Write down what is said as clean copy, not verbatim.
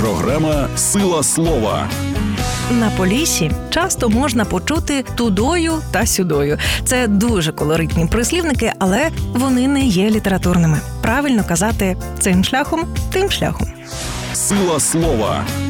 Програма «Сила слова». На Поліссі часто можна почути «тудою» та «сюдою». Це дуже колоритні прислівники, але вони не є літературними. Правильно казати «цим шляхом, тим шляхом». «Сила слова»